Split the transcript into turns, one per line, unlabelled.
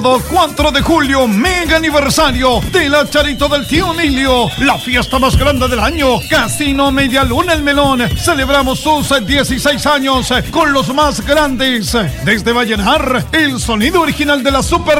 4 de julio, mega aniversario de la Charito del Tío Emilio, la fiesta más grande del año. Casino Media Luna El Melón. Celebramos sus 16 años con los más grandes. Desde Vallenar, el sonido original de la Super